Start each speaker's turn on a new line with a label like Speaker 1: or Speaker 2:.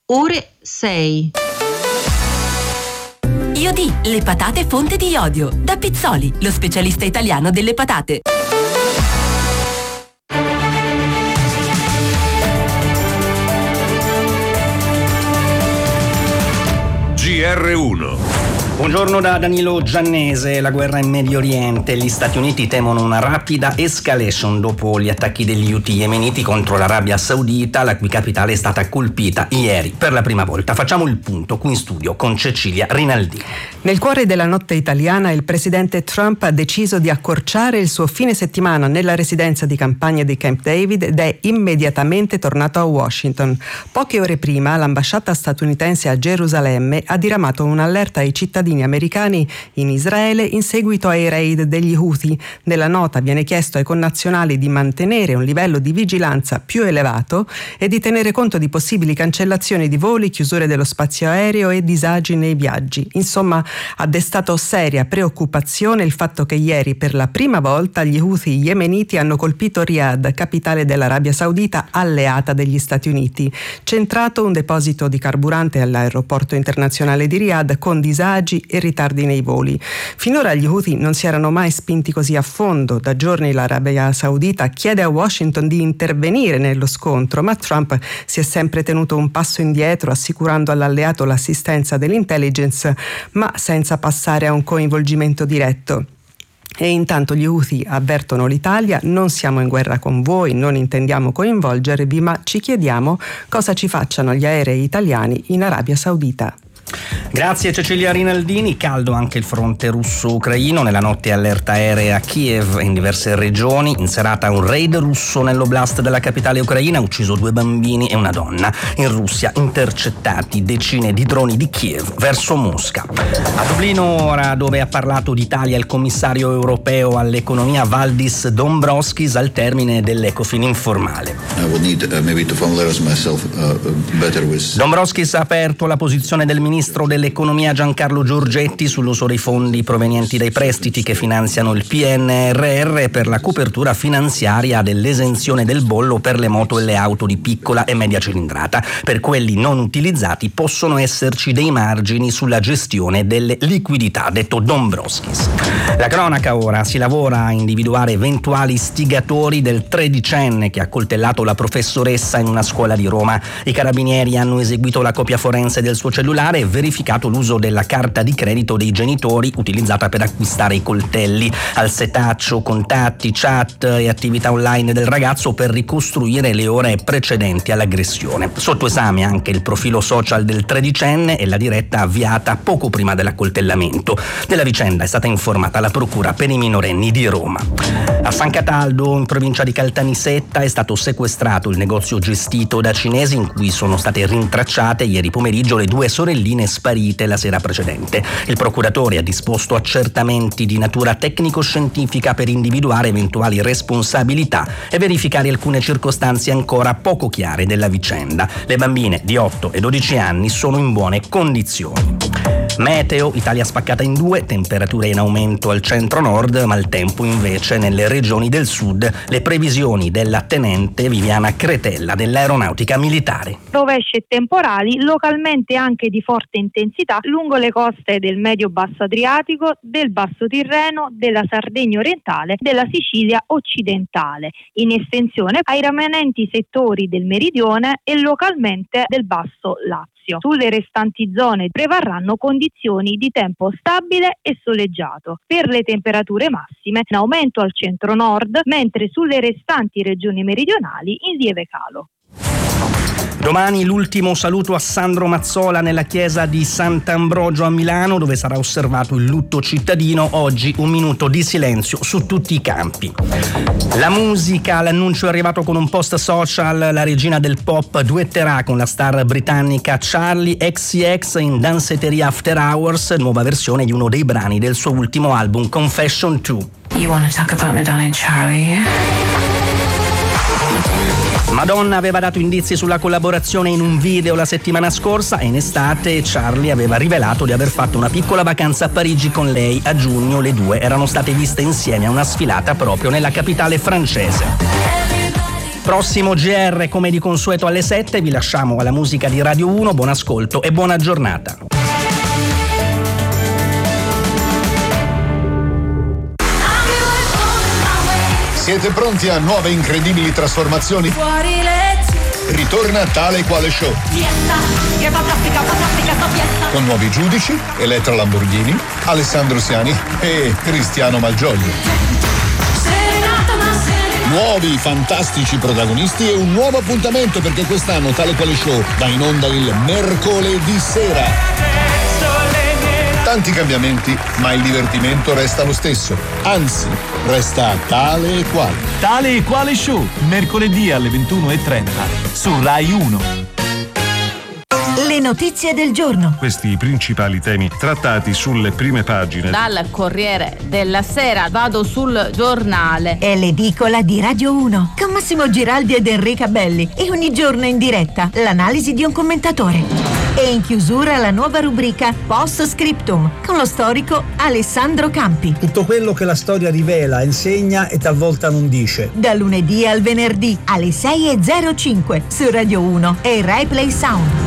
Speaker 1: ore 6.
Speaker 2: Iodi, le patate fonte di iodio. Da Pizzoli, lo specialista italiano delle patate.
Speaker 3: GR1.
Speaker 4: Buongiorno da Danilo Giannese. La guerra in Medio Oriente. Gli Stati Uniti temono una rapida escalation dopo gli attacchi degli Houthi yemeniti contro l'Arabia Saudita, la cui capitale è stata colpita ieri per la prima volta. Facciamo il punto qui in studio con Cecilia Rinaldini.
Speaker 5: Nel cuore della notte italiana il presidente Trump ha deciso di accorciare il suo fine settimana nella residenza di campagna di Camp David ed è immediatamente tornato a Washington. Poche ore prima l'ambasciata statunitense a Gerusalemme ha diramato un'allerta ai cittadini americani in Israele in seguito ai raid degli Houthi. Nella nota viene chiesto ai connazionali di mantenere un livello di vigilanza più elevato e di tenere conto di possibili cancellazioni di voli, chiusure dello spazio aereo e disagi nei viaggi. Insomma, ha destato seria preoccupazione il fatto che ieri per la prima volta gli Houthi yemeniti hanno colpito Riyadh, capitale dell'Arabia Saudita alleata degli Stati Uniti. Centrato un deposito di carburante all'aeroporto internazionale di Riyadh con disagi e ritardi nei voli. Finora gli Houthi non si erano mai spinti così a fondo. Da giorni l'Arabia Saudita chiede a Washington di intervenire nello scontro, ma Trump si è sempre tenuto un passo indietro, assicurando all'alleato l'assistenza dell'intelligence, ma senza passare a un coinvolgimento diretto. E intanto gli Houthi avvertono l'Italia: non siamo in guerra con voi, non intendiamo coinvolgervi, ma ci chiediamo cosa ci facciano gli aerei italiani in Arabia Saudita.
Speaker 4: Grazie Cecilia Rinaldini. Caldo anche il fronte russo-ucraino. Nella notte allerta aerea a Kiev e in diverse regioni. In serata un raid russo nell'oblast della capitale ucraina ha ucciso 2 bambini e una donna. In Russia intercettati decine di droni di Kiev verso Mosca. A Dublino ora, dove ha parlato d'Italia il commissario europeo all'economia Valdis Dombrovskis al termine dell'Ecofin informale. Dombrovskis ha aperto la posizione del ministro dell'economia Giancarlo Giorgetti sull'uso dei fondi provenienti dai prestiti che finanziano il PNRR per la copertura finanziaria dell'esenzione del bollo per le moto e le auto di piccola e media cilindrata. Per quelli non utilizzati possono esserci dei margini sulla gestione delle liquidità, ha detto Dombrovskis. La cronaca ora: si lavora a individuare eventuali istigatori del 13enne che ha coltellato la professoressa in una scuola di Roma. I carabinieri hanno eseguito la copia forense del suo cellulare e verificato l'uso della carta di credito dei genitori utilizzata per acquistare i coltelli. Al setaccio contatti, chat e attività online del ragazzo per ricostruire le ore precedenti all'aggressione. Sotto esame anche il profilo social del 13enne e la diretta avviata poco prima dell'accoltellamento. Della vicenda è stata informata la procura per i minorenni di Roma. A San Cataldo, in provincia di Caltanissetta, è stato sequestrato il negozio gestito da cinesi in cui sono state rintracciate ieri pomeriggio le 2 sorelline sparite la sera precedente. Il procuratore ha disposto accertamenti di natura tecnico-scientifica per individuare eventuali responsabilità e verificare alcune circostanze ancora poco chiare della vicenda. Le bambine di 8 e 12 anni sono in buone condizioni. Meteo: Italia spaccata in 2, temperature in aumento al centro-nord, maltempo invece nelle regioni del sud. Le previsioni della tenente Viviana Cretella dell'Aeronautica Militare.
Speaker 6: Rovesci e temporali, localmente anche di forte intensità, lungo le coste del medio-basso Adriatico, del Basso Tirreno, della Sardegna orientale, della Sicilia occidentale, in estensione ai rimanenti settori del meridione e localmente del Basso Lazio. Sulle restanti zone prevarranno condizioni di tempo stabile e soleggiato. Per le temperature massime in aumento al centro-nord, mentre sulle restanti regioni meridionali in lieve calo.
Speaker 4: Domani l'ultimo saluto a Sandro Mazzola nella chiesa di Sant'Ambrogio a Milano, dove sarà osservato il lutto cittadino. Oggi un minuto di silenzio su tutti i campi. La musica: l'annuncio è arrivato con un post social. La regina del pop duetterà con la star britannica Charlie XCX in Danceteria After Hours, nuova versione di uno dei brani del suo ultimo album Confession 2.
Speaker 7: You wanna talk about my darling Charlie?
Speaker 4: Madonna aveva dato indizi sulla collaborazione in un video la settimana scorsa e in estate Charlie aveva rivelato di aver fatto una piccola vacanza a Parigi con lei. A giugno le due erano state viste insieme a una sfilata proprio nella capitale francese. Prossimo GR come di consueto alle 7, vi lasciamo alla musica di Radio 1, buon ascolto e buona giornata.
Speaker 1: Siete pronti a nuove incredibili trasformazioni?
Speaker 3: Fuori letti.
Speaker 1: Ritorna Tale e Quale Show.
Speaker 3: Fiesta, che fantastica sta fiesta.
Speaker 1: Con nuovi giudici, Elettra Lamborghini, Alessandro Siani e Cristiano Malgioglio. Nuovi fantastici protagonisti e un nuovo appuntamento, perché quest'anno Tale e Quale Show va in onda il mercoledì sera. Tanti cambiamenti, ma il divertimento resta lo stesso. Anzi, resta Tale e Quale.
Speaker 8: Tale e Quale Show, mercoledì alle 21:30 su Rai 1.
Speaker 9: Le notizie del giorno.
Speaker 10: Questi i principali temi trattati sulle prime pagine.
Speaker 11: Dal Corriere della Sera vado sul Giornale.
Speaker 9: È l'edicola di Radio 1 con Massimo Giraldi ed Enrica Belli e ogni giorno in diretta l'analisi di un commentatore. E in chiusura la nuova rubrica Post Scriptum con lo storico Alessandro Campi.
Speaker 12: Tutto quello che la storia rivela, insegna e talvolta non dice.
Speaker 9: Da lunedì al venerdì alle 6:05 su Radio 1 e Rai Play Sound.